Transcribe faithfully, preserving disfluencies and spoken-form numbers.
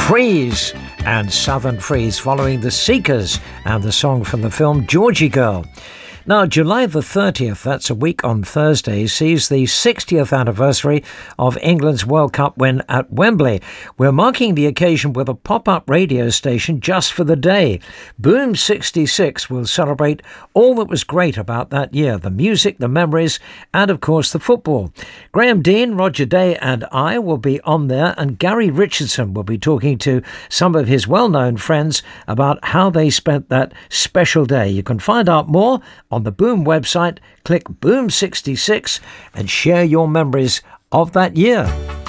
Freeze and Southern Freeze following The Seekers and the song from the film Georgie Girl. Now, July the thirtieth, that's a week on Thursday, sees the sixtieth anniversary of England's World Cup win at Wembley. We're marking the occasion with a pop-up radio station just for the day. Boom sixty-six will celebrate all that was great about that year, the music, the memories, and of course the football. Graham Dean, Roger Day and I will be on there, and Gary Richardson will be talking to some of his well-known friends about how they spent that special day. You can find out more on the Boom website. Click Boom sixty-six and share your memories of that year.